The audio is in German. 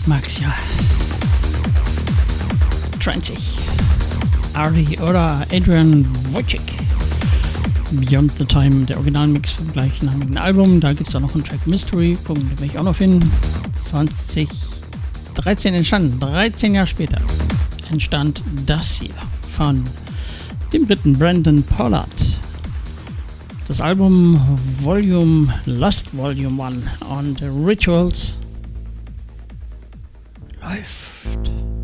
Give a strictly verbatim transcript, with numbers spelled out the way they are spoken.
mag's ja. Trancy, Artie oder Adrian Wojcik. Beyond the Time, der Originalmix vom gleichnamigen Album. Da gibt es auch noch einen Track Mystery. Gucken, da werde ich auch noch hin. zwanzig dreizehn entstanden. dreizehn Jahre später entstand das hier von dem Briten Brandon Pollard. Das Album Volume Lost Volume eins und Rituals läuft.